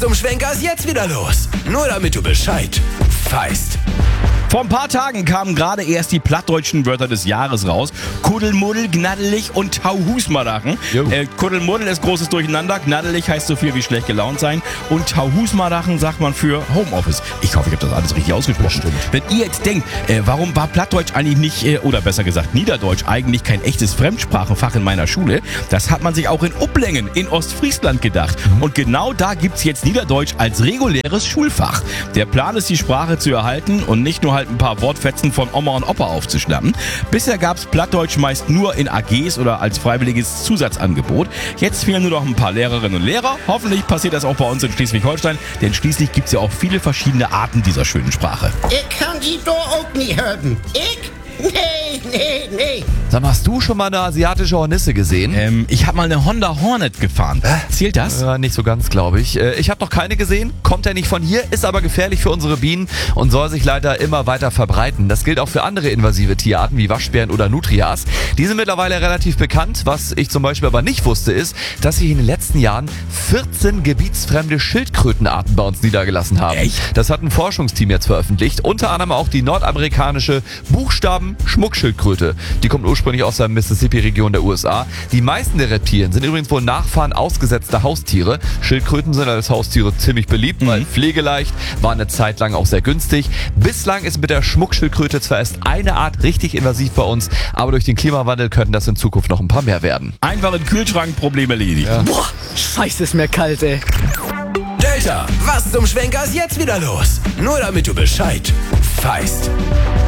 Zum Schwenker ist jetzt wieder los. Nur damit du Bescheid weißt. Vor ein paar Tagen kamen gerade erst die plattdeutschen Wörter des Jahres raus. Kuddelmuddel, gnaddelig und Tauhusmadachen. Kuddelmuddel ist großes Durcheinander, gnaddelig heißt so viel wie schlecht gelaunt sein und Tauhusmadachen sagt man für Homeoffice. Ich hoffe, ich habe das alles richtig ausgesprochen. Wenn ihr jetzt denkt, warum war Plattdeutsch eigentlich nicht, oder besser gesagt Niederdeutsch, eigentlich kein echtes Fremdsprachenfach in meiner Schule, das hat man sich auch in Uplengen in Ostfriesland gedacht. Und genau da gibt's jetzt Niederdeutsch als reguläres Schulfach. Der Plan ist, die Sprache zu erhalten und nicht nur ein paar Wortfetzen von Oma und Opa aufzuschnappen. Bisher gab's Plattdeutsch meist nur in AGs oder als freiwilliges Zusatzangebot. Jetzt fehlen nur noch ein paar Lehrerinnen und Lehrer. Hoffentlich passiert das auch bei uns in Schleswig-Holstein, denn schließlich gibt's ja auch viele verschiedene Arten dieser schönen Sprache. Ich kann die doch auch nie hören. Ich? Nee. Sag mal, hast du schon mal eine asiatische Hornisse gesehen? Ich habe mal eine Honda Hornet gefahren. Zählt das? Ja, nicht so ganz, glaube ich. Ich habe noch keine gesehen, kommt ja nicht von hier, ist aber gefährlich für unsere Bienen und soll sich leider immer weiter verbreiten. Das gilt auch für andere invasive Tierarten wie Waschbären oder Nutrias. Die sind mittlerweile relativ bekannt. Was ich zum Beispiel aber nicht wusste, ist, dass sich in den letzten Jahren 14 gebietsfremde Schildkrötenarten bei uns niedergelassen haben. Echt? Das hat ein Forschungsteam jetzt veröffentlicht. Unter anderem auch die nordamerikanische Buchstaben-Schmuckschildkröte. Die kommt ursprünglich aus der Mississippi-Region der USA. Die meisten der Reptilien sind übrigens wohl Nachfahren ausgesetzter Haustiere. Schildkröten sind als Haustiere ziemlich beliebt, weil pflegeleicht, war eine Zeit lang auch sehr günstig. Bislang ist mit der Schmuckschildkröte zwar erst eine Art richtig invasiv bei uns, aber durch den Klimawandel könnten das in Zukunft noch ein paar mehr werden. Einfach in den Kühlschrank, Problem erledigt. Ja. Boah, scheiße, ist mir kalt, ey. Delta, was zum Schwenker ist jetzt wieder los? Nur damit du Bescheid weißt.